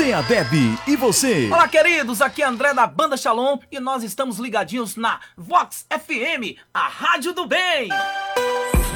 Deb, e você? Olá, queridos, aqui é André da Banda Shalom e nós estamos ligadinhos na Vox FM, a Rádio do Bem.